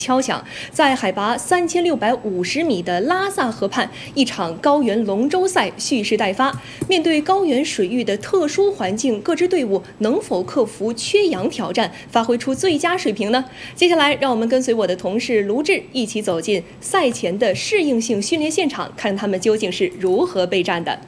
敲响，在海拔3650米的拉萨河畔，一场高原龙舟赛蓄势待发。面对高原水域的特殊环境，各支队伍能否克服缺氧挑战，发挥出最佳水平呢？接下来，让我们跟随我的同事卢志一起走进赛前的适应性训练现场，看他们究竟是如何备战的。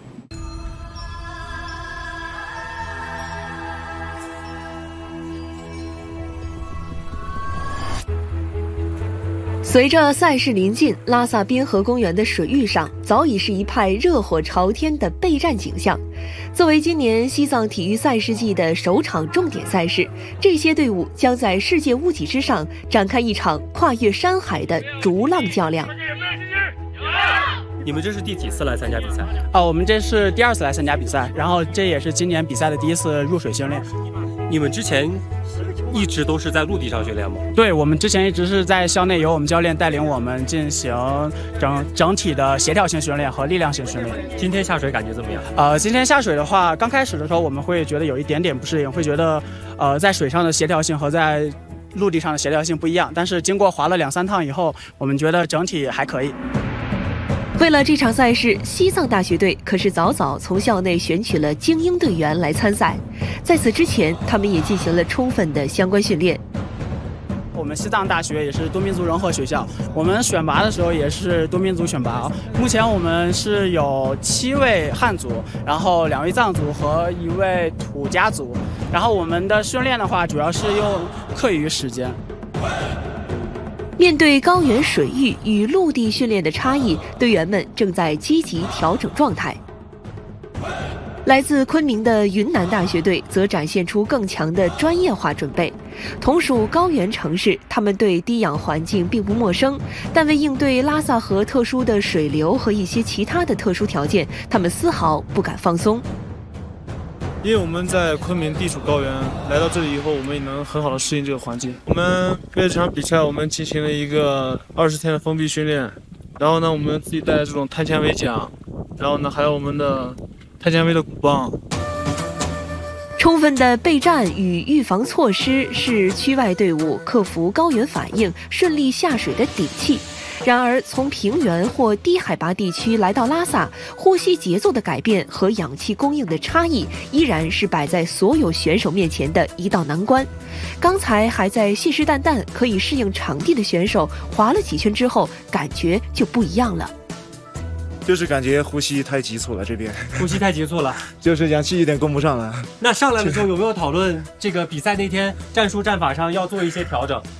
随着赛事临近，拉萨滨河公园的水域上早已是一派热火朝天的备战景象。作为今年西藏体育赛事季的首场重点赛事，这些队伍将在世界屋脊之上展开一场跨越山海的逐浪较量。 你们这是第几次来参加比赛？ 我们这是第2次来参加比赛，然后这也是今年比赛的第1次入水训练。 你们之前一直都是在陆地上训练吗？ 对，我们之前一直是在校内，由我们教练带领我们进行整体的协调性训练和力量性训练。 今天下水感觉怎么样？ 今天下水的话，刚开始的时候我们会觉得有一点点不适应，会觉得在水上的协调性和在陆地上的协调性不一样。但是经过滑了2、3趟以后，我们觉得整体还可以。 为了这场赛事，西藏大学队可是早早从校内选取了精英队员来参赛。在此之前，他们也进行了充分的相关训练。 我们西藏大学也是多民族融合学校，我们选拔的时候也是多民族选拔。目前我们是有7位汉族，然后2位藏族和1位土家族。然后我们的训练的话，主要是用课余时间。 面对高原水域与陆地训练的差异，队员们正在积极调整状态。来自昆明的云南大学队则展现出更强的专业化准备。同属高原城市，他们对低氧环境并不陌生，但为应对拉萨河特殊的水流和一些其他的特殊条件，他们丝毫不敢放松。 因为我们在昆明地处高原，来到这里以后，我们也能很好的适应这个环境。我们为了这场比赛，我们进行了一个20天的封闭训练。然后呢，我们自己带了这种碳纤维桨，然后呢，还有我们的碳纤维的鼓棒。 充分的备战与预防措施是区外队伍克服高原反应、顺利下水的底气。 然而，从平原或低海拔地区来到拉萨，呼吸节奏的改变和氧气供应的差异，依然是摆在所有选手面前的一道难关。刚才还在信誓旦旦可以适应场地的选手，滑了几圈之后，感觉就不一样了。 就是感觉呼吸太急促了，这边呼吸太急促了， 就是氧气有点供不上了。 那上来的时候有没有讨论这个比赛那天战术战法上要做一些调整？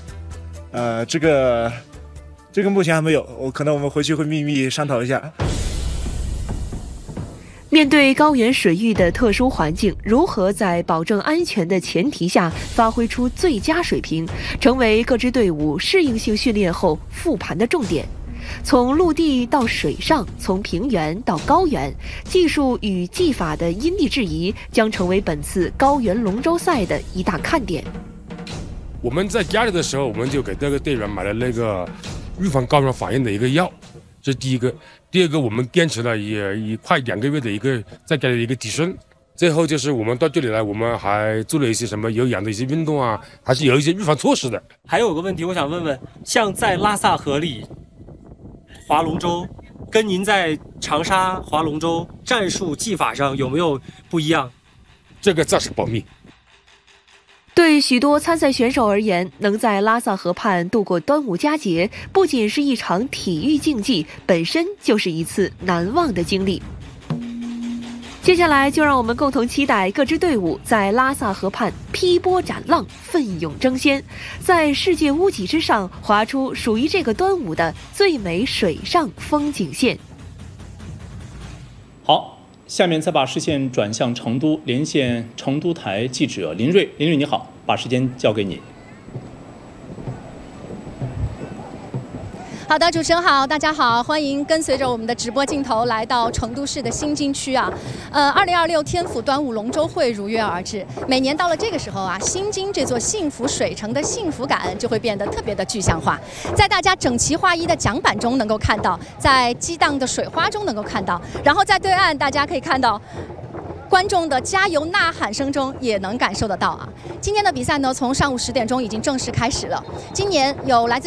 这个目前还没有，可能我们回去会秘密商讨一下。 面对高原水域的特殊环境，如何在保证安全的前提下发挥出最佳水平，成为各支队伍适应性训练后复盘的重点。从陆地到水上，从平原到高原，技术与技法的因地制宜将成为本次高原龙舟赛的一大看点。 我们在家里的时候，我们就给这个队员买了那个 预防高原反应的一个药，这是第一个。第二个，我们坚持了快2个月的一个在家里的一个提升。最后就是我们到这里来，我们还做了一些什么有氧的一些运动啊，还是有一些预防措施的。 还有个问题，我想问问，像在拉萨河里划龙舟，跟您在长沙划龙舟战术技法上有没有不一样？ 这个暂时保密。 对许多参赛选手而言，能在拉萨河畔度过端午佳节，不仅是一场体育竞技，本身就是一次难忘的经历。接下来，就让我们共同期待各支队伍在拉萨河畔劈波斩浪，奋勇争先，在世界屋脊之上划出属于这个端午的最美水上风景线。 好。 下面再把视线转向成都，连线成都台记者林睿。林睿你好，把时间交给你。 好的，主持人好，大家好，欢迎跟随着我们的直播镜头来到成都市的新津区啊。2026天府端午龙舟会如约而至。每年到了这个时候啊，新津这座幸福水城的幸福感就会变得特别的具象化。在大家整齐划一的桨板中能够看到，在激荡的水花中能够看到，然后在对岸大家可以看到观众的加油呐喊声中也能感受得到啊。今天的比赛呢，从上午10点钟已经正式开始了。今年有来自